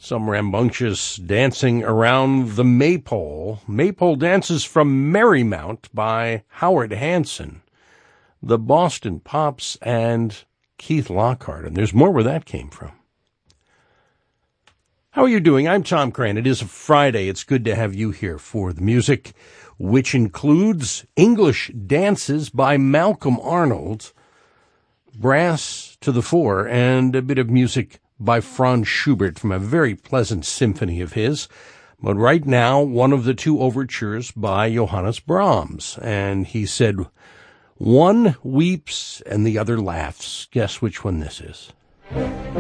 Some rambunctious dancing around the maypole. Maypole dances from Merrymount by Howard Hanson, the Boston Pops, and Keith Lockhart. And there's more where that came from. How are you doing? I'm Tom Crane. It is a Friday. It's good to have you here for the music, which includes English dances by Malcolm Arnold, brass to the fore, and a bit of music by Franz Schubert from a very pleasant symphony of his. But right now, one of the two overtures by Johannes Brahms. And he said, one weeps and the other laughs. Guess which one this is.